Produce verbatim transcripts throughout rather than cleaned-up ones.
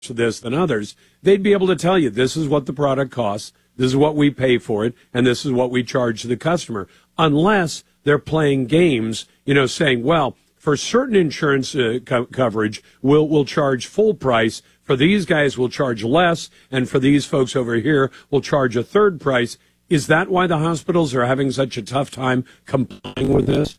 for this than others, they'd be able to tell you this is what the product costs, this is what we pay for it, and this is what we charge the customer. Unless they're playing games, you know, saying, well, for certain insurance uh, co- coverage, we'll, we'll charge full price. For these guys, we'll charge less. And for these folks over here, we'll charge a third price. Is that why the hospitals are having such a tough time complying with this?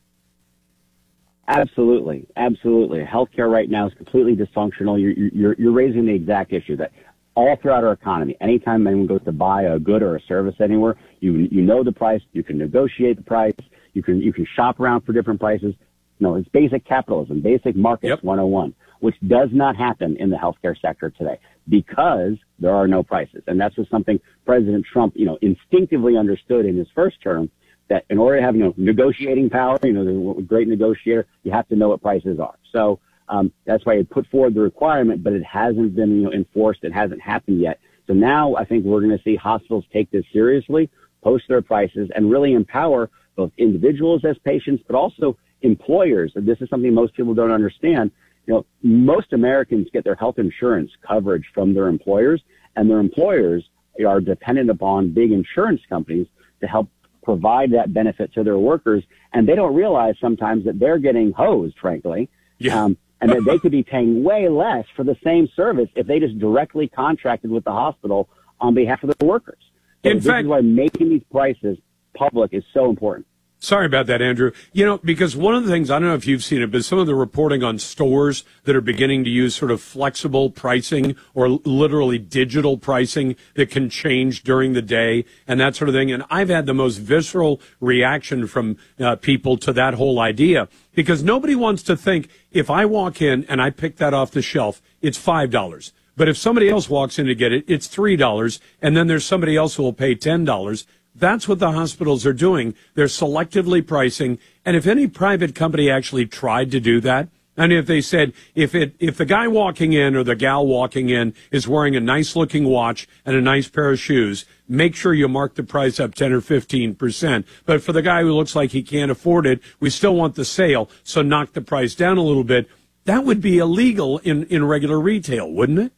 Absolutely. Absolutely. Healthcare right now is completely dysfunctional. You're, you're, you're raising the exact issue that all throughout our economy, anytime anyone goes to buy a good or a service anywhere, you you know the price, you can negotiate the price, you can you can shop around for different prices. You know, it's basic capitalism, basic markets yep. one oh one, which does not happen in the healthcare sector today because there are no prices. And that's just something President Trump, you know, instinctively understood in his first term, that in order to have, you know, negotiating power, you know, the great negotiator, you have to know what prices are. So um, that's why he put forward the requirement, but it hasn't been, you know, enforced. It hasn't happened yet. So now I think we're going to see hospitals take this seriously, post their prices, and really empower both individuals as patients, but also employers. And this is something most people don't understand. You know, most Americans get their health insurance coverage from their employers, and their employers are dependent upon big insurance companies to help provide that benefit to their workers. And they don't realize sometimes that they're getting hosed, frankly. Yeah. Um, and that they could be paying way less for the same service if they just directly contracted with the hospital on behalf of the workers. So In this fact, is why making these prices public is so important. Sorry about that, Andrew. You know, because one of the things, I don't know if you've seen it, but some of the reporting on stores that are beginning to use sort of flexible pricing or literally digital pricing that can change during the day and that sort of thing. And I've had the most visceral reaction from uh, people to that whole idea, because nobody wants to think if I walk in and I pick that off the shelf, it's five dollars. But if somebody else walks in to get it, it's three dollars. And then there's somebody else who will pay ten dollars. That's what the hospitals are doing. They're selectively pricing. And if any private company actually tried to do that, and if they said, if it, if the guy walking in or the gal walking in is wearing a nice looking watch and a nice pair of shoes, make sure you mark the price up ten or fifteen percent. But for the guy who looks like he can't afford it, we still want the sale, so knock the price down a little bit. That would be illegal in, in regular retail, wouldn't it?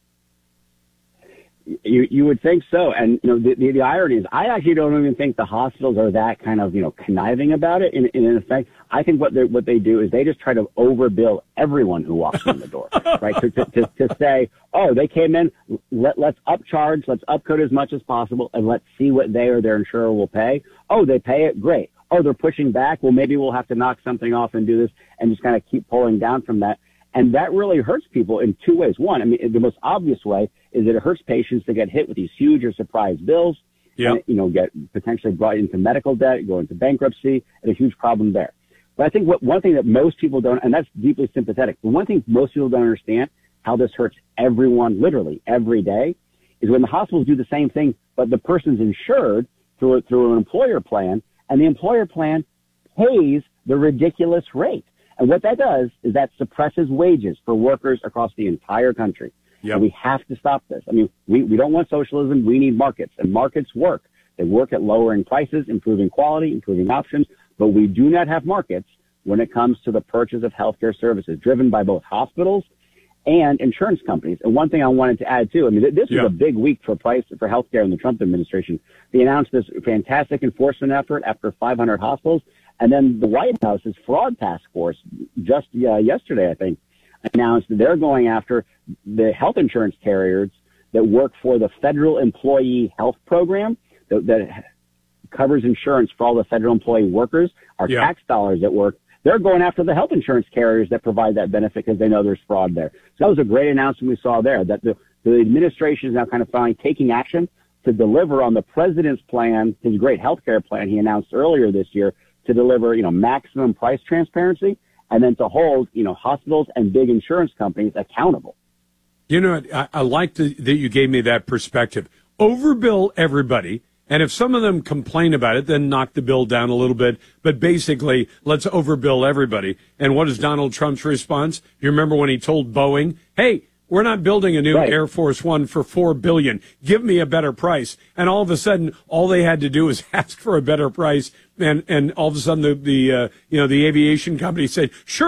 You you would think so, and you know the, the the irony is I actually don't even think the hospitals are that kind of you know conniving about it. In in effect, I think what they what they do is they just try to overbill everyone who walks in the door, right? To, to to to say, oh, they came in, let let's upcharge, let's upcode as much as possible, and let's see what they or their insurer will pay. Oh, they pay it, great. Oh, they're pushing back. Well, maybe we'll have to knock something off and do this, and just kind of keep pulling down from that. And that really hurts people in two ways. One, I mean, the most obvious way is that it hurts patients that get hit with these huge or surprise bills, yep. and, you know, get potentially brought into medical debt, go into bankruptcy, and a huge problem there. But I think what, one thing that most people don't, and that's deeply sympathetic, but one thing most people don't understand how this hurts everyone literally every day is when the hospitals do the same thing, but the person's insured through, through an employer plan, and the employer plan pays the ridiculous rate. And what that does is that suppresses wages for workers across the entire country. Yep. And we have to stop this. I mean, we, we don't want socialism. We need markets, and markets work. They work at lowering prices, improving quality, improving options, but we do not have markets when it comes to the purchase of healthcare services driven by both hospitals and insurance companies. And one thing I wanted to add too, I mean, this yeah. was a big week for price for healthcare in the Trump administration. They announced this fantastic enforcement effort after five hundred hospitals. And then the White House's fraud task force just uh, yesterday, I think, announced that they're going after the health insurance carriers that work for the federal employee health program that, that covers insurance for all the federal employee workers, our yeah. tax dollars at work. They're going after the health insurance carriers that provide that benefit because they know there's fraud there. So that was a great announcement we saw there, that the, the administration is now kind of finally taking action to deliver on the president's plan, his great health care plan he announced earlier this year, to deliver, you know, maximum price transparency, and then to hold, you know, hospitals and big insurance companies accountable. You know, I, I like to, that you gave me that perspective. Overbill everybody, and if some of them complain about it, then knock the bill down a little bit. But basically, let's overbill everybody. And what is Donald Trump's response? You remember when he told Boeing, hey, we're not building a new right. Air Force One for four billion dollars. Give me a better price. And all of a sudden, all they had to do was ask for a better price. And, and all of a sudden, the, the uh, you know, the aviation company said, sure,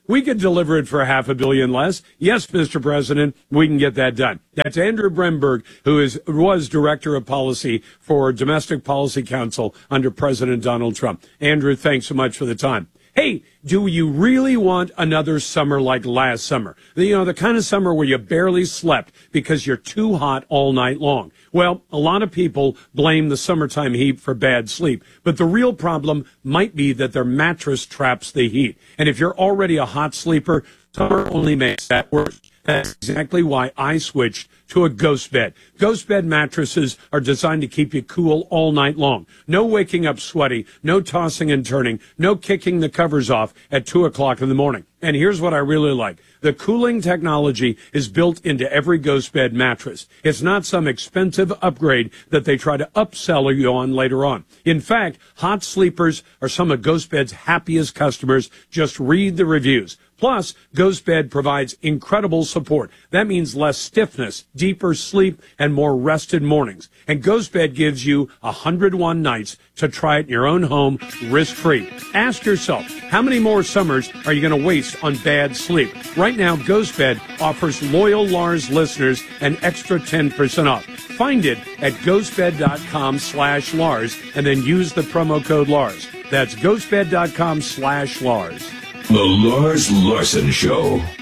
We could deliver it for half a billion less. Yes, Mister President, we can get that done. That's Andrew Bremberg, who is was Director of Policy for Domestic Policy Council under President Donald Trump. Andrew, thanks so much for the time. Hey, do you really want another summer like last summer? You know, the kind of summer where you barely slept because you're too hot all night long. Well, a lot of people blame the summertime heat for bad sleep, but the real problem might be that their mattress traps the heat. And if you're already a hot sleeper, summer only makes that worse. That's exactly why I switched to a Ghost Bed. Ghost Bed mattresses are designed to keep you cool all night long. No waking up sweaty, no tossing and turning, no kicking the covers off at two o'clock in the morning. And here's what I really like. The cooling technology is built into every Ghost Bed mattress. It's not some expensive upgrade that they try to upsell you on later on. In fact, hot sleepers are some of Ghost Bed's happiest customers. Just read the reviews. Plus, Ghost Bed provides incredible support. That means less stiffness, deeper sleep, and more rested mornings. And Ghost Bed gives you one hundred one nights to try it in your own home, risk-free. Ask yourself, how many more summers are you going to waste on bad sleep? Right now, Ghost Bed offers loyal Lars listeners an extra ten percent off. Find it at ghostbed.com slash Lars and then use the promo code Lars. That's ghostbed.com slash Lars. The Lars Larson Show.